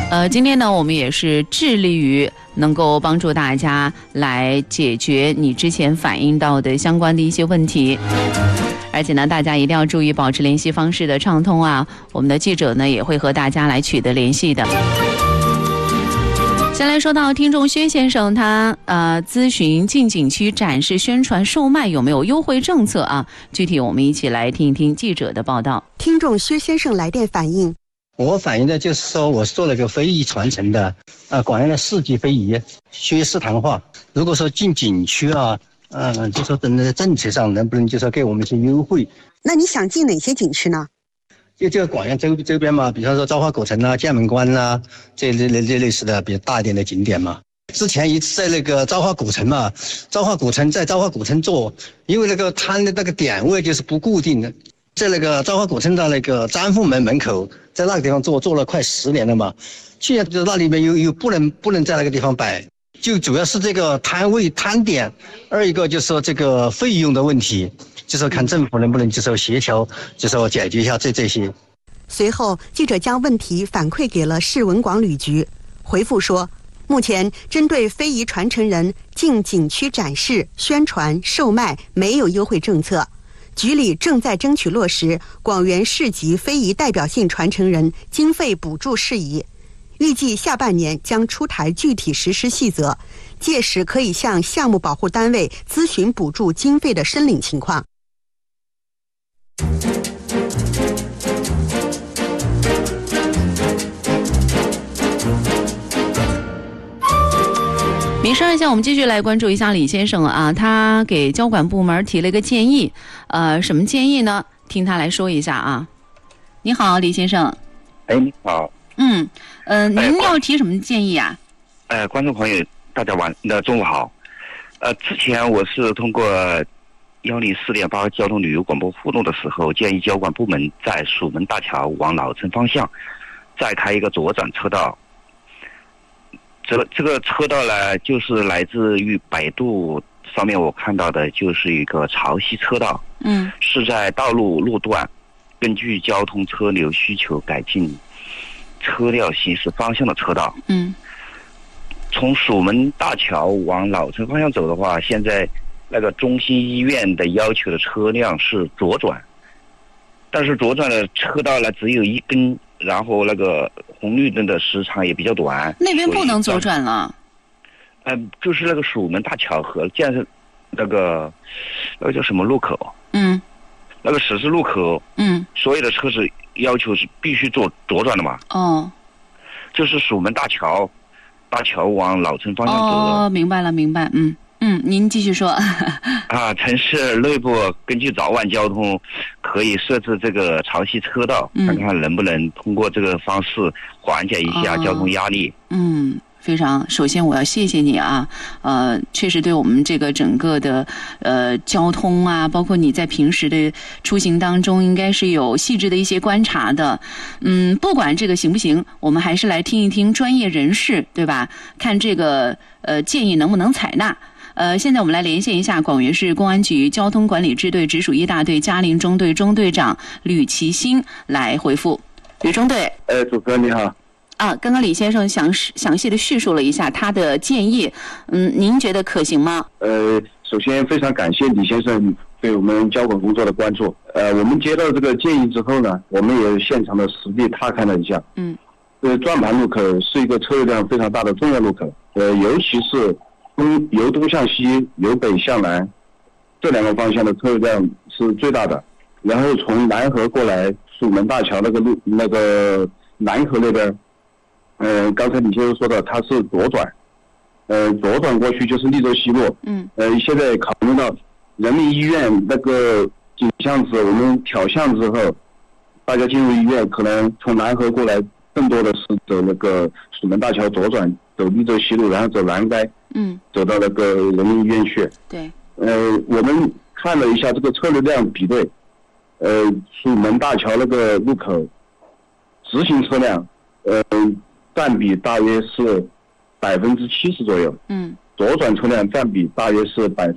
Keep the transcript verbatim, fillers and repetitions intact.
呃，今天呢，我们也是致力于能够帮助大家来解决你之前反映到的相关的一些问题。而且呢，大家一定要注意保持联系方式的畅通啊！我们的记者呢也会和大家来取得联系的。先来说到听众薛先生，他呃咨询进景区展示、宣传、售卖有没有优惠政策啊？具体我们一起来听一听记者的报道。 听众薛先生来电反映， 我反映的就是说，我是做了个非遗传承的，呃，广元的四级非遗薛氏谈话。如果说进景区啊，呃，就说在政策上能不能就说给我们一些优惠？ 那你想进哪些景区呢？ 就这个广元周周边嘛，比方说昭化古城啊、剑门关啊，这类类类类似的比较大一点的景点嘛。之前一次在那个昭化古城嘛，昭化古城在昭化古城做，因为那个摊的那个点位就是不固定的，在那个昭化古城的那个瞻凤门门口，在那个地方做做了快十年了嘛。去年就那里面又又不能不能在那个地方摆。就主要是这个摊位摊点，二一个就是说这个费用的问题，就是看政府能不能就是说协调，就是说解决一下这这些。 随后，记者将问题反馈给了市文广旅局，回复说，目前针对非遗传承人进景区展示、宣传、售卖没有优惠政策，局里正在争取落实广元市级非遗代表性传承人经费补助事宜。预计下半年将出台具体实施细则，届时可以向项目保护单位咨询补助经费的申领情况。 民生二项，我们继续来关注一下李先生啊，他给交管部门提了一个建议，呃，什么建议呢？听他来说一下啊。你好，李先生。 哎，你好。 嗯，呃，您要提什么建议啊？ 呃，观众朋友，大家晚那中午好。呃，之前我是通过幺零四点八交通旅游广播互动的时候，建议交管部门在蜀门大桥往老城方向再开一个左转车道。这这个车道呢，就是来自于百度上面我看到的，就是一个潮汐车道。嗯，是在道路路段根据交通车流需求改进车辆行驶方向的车道。嗯，从蜀门大桥往老城方向走的话，现在那个中心医院的要求的车辆是左转，但是左转的车道呢只有一根，然后那个红绿灯的时长也比较短。 那边不能左转了。 呃，就是那个蜀门大桥和建设那个那个叫什么路口？嗯，那个十字路口。嗯，所有的车子要求是必须左左转的嘛？哦，就是蜀门大桥，大桥往老城方向走的。 哦，明白了，明白。嗯嗯，您继续说。 啊，城市内部根据早晚交通，可以设置这个潮汐车道，嗯、看看能不能通过这个方式缓解一下交通压力。 哦、嗯。非常，首先我要谢谢你啊，呃，确实对我们这个整个的呃交通啊，包括你在平时的出行当中，应该是有细致的一些观察的。嗯，不管这个行不行，我们还是来听一听专业人士，对吧？看这个呃建议能不能采纳。呃，现在我们来连线一下广元市公安局交通管理支队直属一大队嘉陵中队中队长吕其新来回复。吕中队， 呃，主持人你好。 啊，刚刚李先生详详细的叙述了一下他的建议，嗯，您觉得可行吗？ 呃，首先非常感谢李先生对我们交管工作的关注。呃，我们接到这个建议之后呢，我们也现场的实地踏看了一下。嗯，呃，转盘路口是一个车流量非常大的重要路口，呃，尤其是东由东向西、由北向南这两个方向的车流量是最大的。然后从南河过来蜀门大桥那个路那个南河那边。呃，刚才李先生说的，它是左转，呃，左转过去就是利州西路。嗯。呃，现在考虑到人民医院那个井巷子，我们挑巷之后，大家进入医院，可能从南河过来，更多的是走那个蜀门大桥左转，走利州西路，然后走南街。嗯。走到那个人民医院去。对。呃，我们看了一下这个车流量比对，呃，蜀门大桥那个路口，直行车辆，呃。占比大约是百分之七十左右，嗯，左转车辆占比大约是百。